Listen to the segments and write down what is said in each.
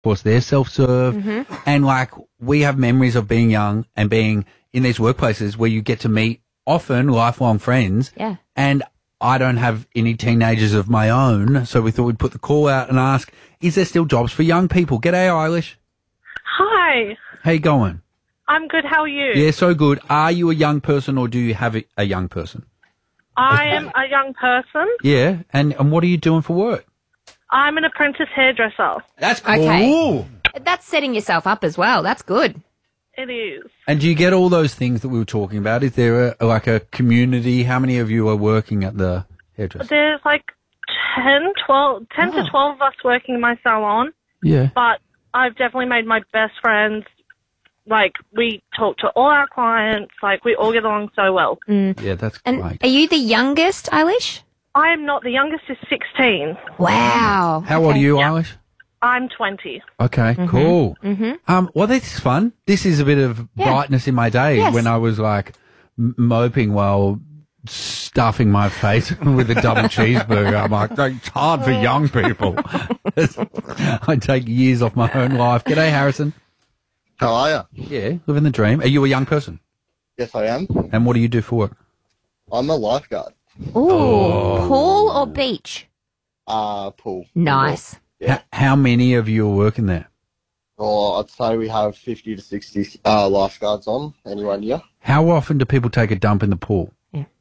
course, they're self-serve. And, like, we have memories of being young and being in these workplaces where you get to meet often lifelong friends. Yeah. And I don't have any teenagers of my own, so we thought we'd put the call out and ask, is there still jobs for young people? G'day, Eilish. Hi, How you going? I'm good. How are you? Yeah, so good. Are you a young person or do you have a young person? I am a young person. Yeah, and what are you doing for work? I'm an apprentice hairdresser. That's cool. Okay. That's setting yourself up as well. That's good. It is. And do you get all those things that we were talking about? Is there a community? How many of you are working at the hairdresser? There's like 10 to 12 of us working in my salon, Yeah. but I've definitely made my best friends. Like, we talk to all our clients. Like, we all get along so well. Yeah, that's And great. are you the youngest, Eilish? I am not. The youngest is 16. Wow. How old are you, Eilish? I'm 20. Okay, cool. Well, this is fun. This is a bit of brightness in my day Yes. when I was like moping while stuffing my face with a double cheeseburger. I'm like, it's hard for young people. I take years off my own life. G'day, Harrison. How are you? Yeah, living the dream. Are you a young person? Yes, I am. And what do you do for work? I'm a lifeguard. Ooh. Pool or beach? Pool. Nice. How many of you are working there? Or I'd say we have 50 to 60 lifeguards on any one year. How often do people take a dump in the pool?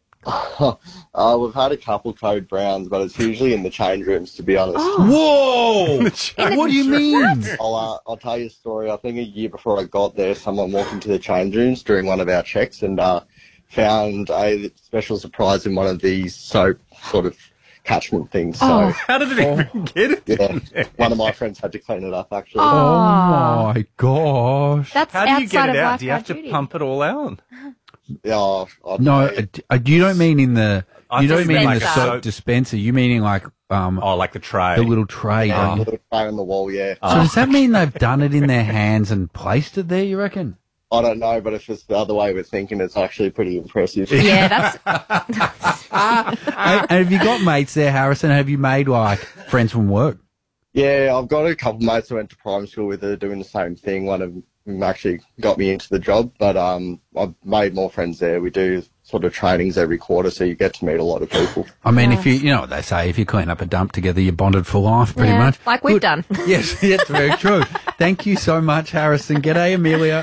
We've had a couple code browns, but it's usually in the change rooms, to be honest. Whoa! What do you mean? I'll tell you a story. I think a year before I got there, someone walked into the change rooms during one of our checks and found a special surprise in one of these soap sort of catchment things. So, How did it even get it? yeah, one of my friends had to clean it up, actually. Oh my gosh. That's How do you outside get of it out? Do you have lifeguard to duty. pump it all out? Yeah, No, you don't mean in the I you don't thought mean in like the a soap soap- dispenser. You meaning like Oh, like the tray. the little tray. don't you? little tray on the wall, yeah. So does that mean they've done it in their hands and placed it there? You reckon? I don't know, but if it's the other way we're thinking, it's actually pretty impressive. Yeah, that's And have you got mates there, Harrison? Have you made like friends from work? Yeah, I've got a couple mates who went to primary school with her doing the same thing. One of them actually got me into the job, but I've made more friends there. We do sort of trainings every quarter, so you get to meet a lot of people. I mean, if you know what they say, if you clean up a dump together, you're bonded for life, pretty Yeah, much. like we've Good. done. Yes, that's very true. Thank you so much, Harrison. G'day, Amelia.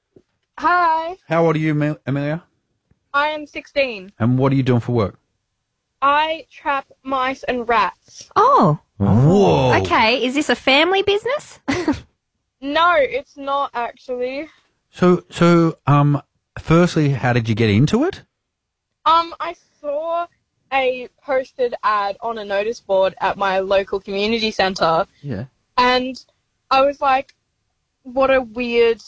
Hi, How old are you, Amelia? I am 16. And what are you doing for work? I trap mice and rats. Oh. Whoa. Okay, is this a family business? No, it's not actually. So, firstly, how did you get into it? I saw a posted ad on a notice board at my local community centre, Yeah. and I was like, what a weird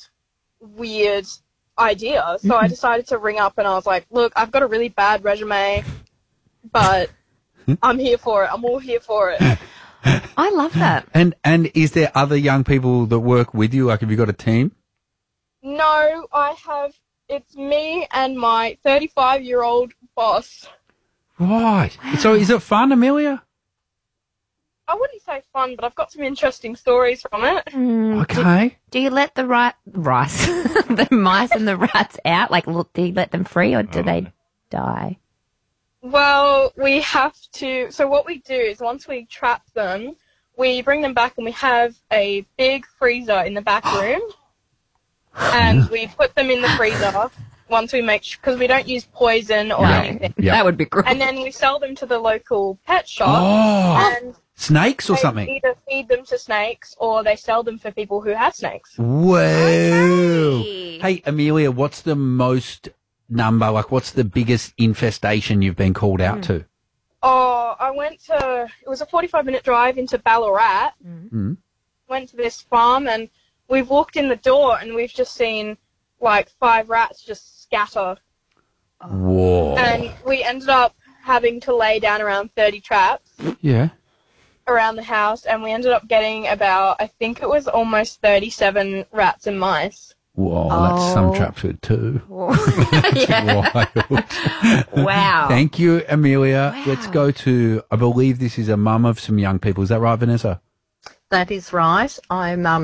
idea. So I decided to ring up and I was like, look, I've got a really bad resume, but I'm here for it. I'm all here for it. I love that. And is there other young people that work with you? Like, have you got a team? No, it's me and my 35-year-old boss. Right. So, is it fun, Amelia? I wouldn't say fun, but I've got some interesting stories from it. Okay. Do you let the rice, the mice and the rats out? Like, look, do you let them free or do they die? Well, we have to. So what we do is once we trap them, we bring them back and we have a big freezer in the back room, and we put them in the freezer once we make because we don't use poison or anything. Yeah. That would be great. And then we sell them to the local pet shop, Oh, and snakes or they something? either feed them to snakes or they sell them for people who have snakes. Whoa. Okay. Hey, Amelia, what's the most number, like what's the biggest infestation you've been called out to? Oh, it was a 45-minute drive into Ballarat. Mm. Went to this farm and we've walked in the door and we've just seen like 5 rats just scatter. Whoa. And we ended up having to lay down around 30 traps Yeah. around the house, and we ended up getting about, I think it was almost 37 rats and mice. Whoa, that's some Oh. trap food too. Yeah. Wild. Wow. Thank you, Amelia. Let's go to, I believe this is a mum of some young people. Is that right, Vanessa? that is right. I'm